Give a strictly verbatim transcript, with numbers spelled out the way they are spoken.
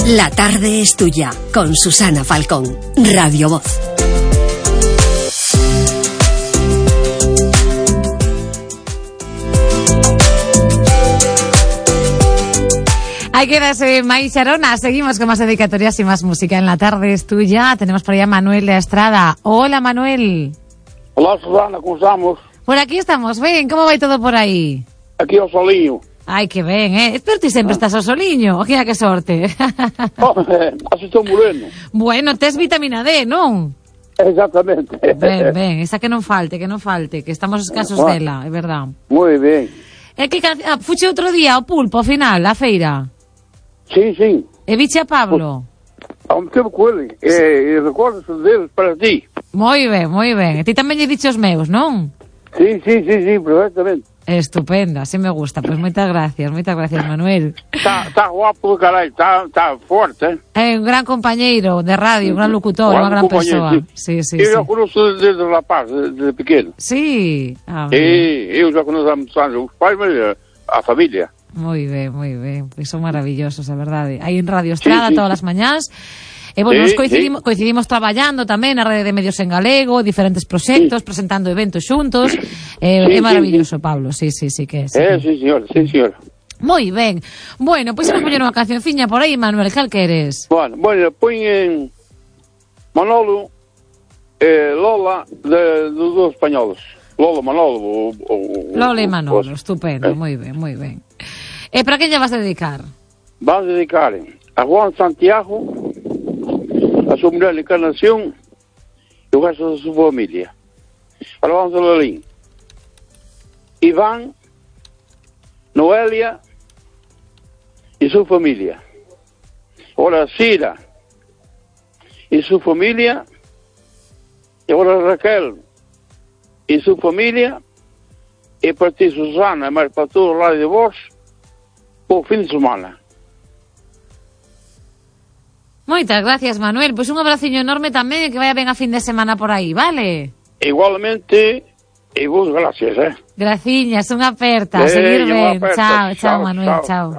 La tarde es tuya, con Susana Falcón, Radio Voz. Hay que darse maíz charona. Seguimos con más dedicatorias y más música en La tarde es tuya. Tenemos por allá a Manuel de Estrada. Hola, Manuel. Hola, Susana, ¿cómo estamos? Por aquí estamos. Ven, ¿cómo va todo por aí? Aquí ao soliño. Ai, que ben, eh? Pero ti sempre estás ao soliño. Que que sorte. Oh, eh, así estou moreno. Bueno, tes vitamina D, non? Exactamente. Ben, ben, esa que non falte, que non falte, que estamos escasos Bueno. dela, é verdad. Moi ben. É que ah, fuche outro día ao pulpo, ao final, á feira. Sí, sí. E viche a Pablo. Ao tempo co ele. E, e recordo deles para ti. Moi ben, moi ben. E ti tamén lle diche os meus, non? Sí, sí, sí, sí, perfectamente. Estupenda, así me gusta. Pois moitas gracias, moitas gracias, Manuel. Está tá guapo do caralho, está tá forte, eh? É un gran compañeiro de radio, un gran locutor, unha gran persoa. Sí, sí, eu sí. já conheço desde o rapaz, desde pequeno. Sí. Ah, E eu já conheço há muitos anos os pais, mas a família. moi ben, moi ben. Pois son maravillosos, a verdade. Aí en Radio Estrada Sí, sí. todas as mañás. E, bueno, Sí, nos coincidimos, sí. coincidimos traballando tamén na rede de medios en galego, diferentes proxectos, Sí. presentando eventos xuntos. Eh, Sí, é sí, maravilloso, Pablo. Sí, sí, sí que é. Sí, Eh, que... sí, señor, sí, señor. Moi ben. Bueno, pois imos poñer unha cancionciña por aí, Manuel, cal queres? Bueno, bueno, põe en Manolo e Lola de, dos dos españoles. Lola, Manolo. O, o, Lola e o- Manolo, o- estupendo, eh. moi ben, moi ben. E para quen lle vas dedicar? Vamos a dedicar a Juan Santiago, a súa mulher Encarnación e o resto da súa familia. Ahora vamos a Lolín. Iván, Noelia e súa familia. Ahora Cira e súa familia. E agora Raquel e súa familia. E para ti, Susana, mas para todo o lado de vos, o fin de semana. Moitas gracias, Manuel. Pois un abraciño enorme tamén e que vaya ben a fin de semana por aí, vale? Igualmente, e vos gracias, eh? Graciñas, unha aperta, Eh, seguir unha ben. aperta. Chao, chao, Chao, Manuel, chao. chao.